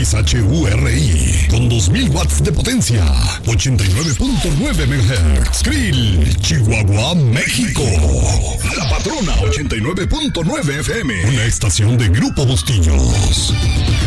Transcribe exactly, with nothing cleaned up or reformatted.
X H U R I, con dos mil watts de potencia, ochenta y nueve punto nueve megahertz. Krill, Chihuahua, México. La Patrona, ochenta y nueve punto nueve F M, una estación de Grupo Bustillos.